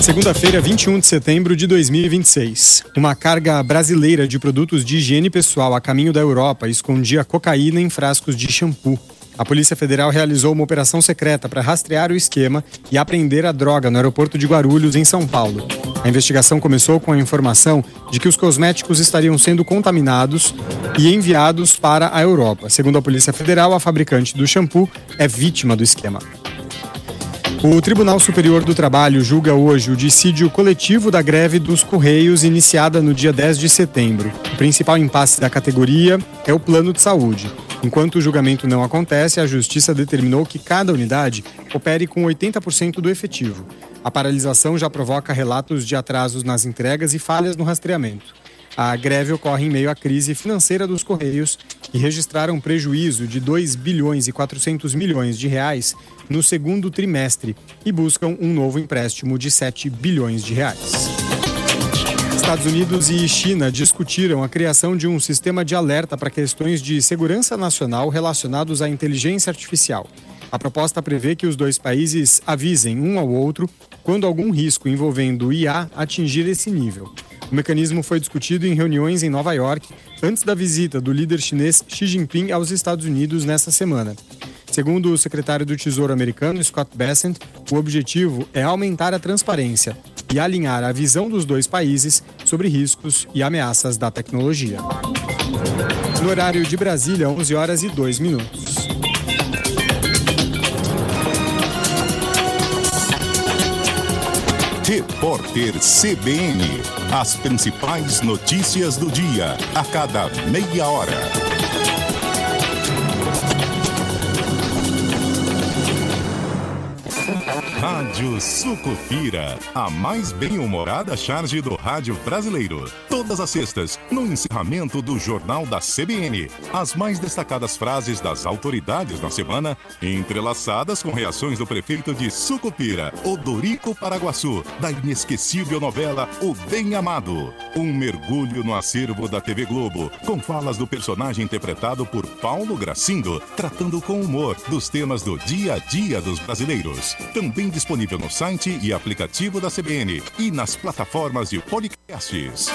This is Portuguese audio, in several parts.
Segunda-feira, 21 de setembro de 2026. Uma carga brasileira de produtos de higiene pessoal a caminho da Europa escondia cocaína em frascos de shampoo. A Polícia Federal realizou uma operação secreta para rastrear o esquema e apreender a droga no aeroporto de Guarulhos, em São Paulo. A investigação começou com a informação de que os cosméticos estariam sendo contaminados e enviados para a Europa. Segundo a Polícia Federal, a fabricante do shampoo é vítima do esquema. O Tribunal Superior do Trabalho julga hoje o dissídio coletivo da greve dos Correios iniciada no dia 10 de setembro. O principal impasse da categoria é o plano de saúde. Enquanto o julgamento não acontece, a Justiça determinou que cada unidade opere com 80% do efetivo. A paralisação já provoca relatos de atrasos nas entregas e falhas no rastreamento. A greve ocorre em meio à crise financeira dos Correios, que registraram prejuízo de 2 bilhões e 400 milhões de reais no segundo trimestre e buscam um novo empréstimo de 7 bilhões de reais. Estados Unidos e China discutiram a criação de um sistema de alerta para questões de segurança nacional relacionados à inteligência artificial. A proposta prevê que os dois países avisem um ao outro quando algum risco envolvendo IA atingir esse nível. O mecanismo foi discutido em reuniões em Nova York antes da visita do líder chinês Xi Jinping aos Estados Unidos nesta semana. Segundo o secretário do Tesouro americano, Scott Bessent, o objetivo é aumentar a transparência e alinhar a visão dos dois países sobre riscos e ameaças da tecnologia. No horário de Brasília, 11 horas e 2 minutos. Repórter CBN. As principais notícias do dia, a cada meia hora. Rádio Sucupira, a mais bem-humorada charge do rádio brasileiro. Todas as sextas, no encerramento do Jornal da CBN. As mais destacadas frases das autoridades na semana, entrelaçadas com reações do prefeito de Sucupira, Odorico Paraguaçu, da inesquecível novela O Bem Amado. Um mergulho no acervo da TV Globo, com falas do personagem interpretado por Paulo Gracindo, tratando com humor dos temas do dia a dia dos brasileiros. Também disponível no site e aplicativo da CBN e nas plataformas de podcasts.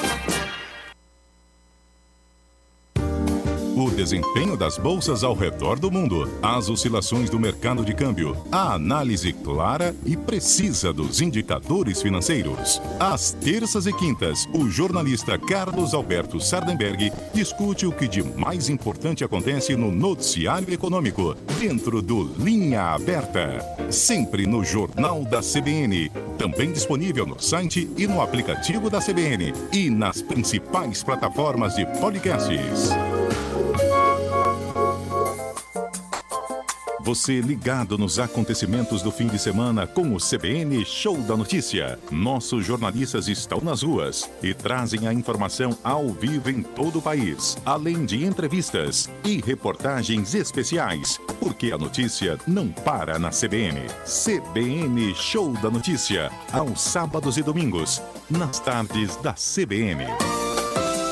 O desempenho das bolsas ao redor do mundo, as oscilações do mercado de câmbio, a análise clara e precisa dos indicadores financeiros. Às terças e quintas, o jornalista Carlos Alberto Sardenberg discute o que de mais importante acontece no noticiário econômico, dentro do Linha Aberta. Sempre no Jornal da CBN, também disponível no site e no aplicativo da CBN e nas principais plataformas de podcasts. Você ligado nos acontecimentos do fim de semana com o CBN Show da Notícia. Nossos jornalistas estão nas ruas e trazem a informação ao vivo em todo o país, além de entrevistas e reportagens especiais, porque a notícia não para na CBN. CBN Show da Notícia, aos sábados e domingos, nas tardes da CBN.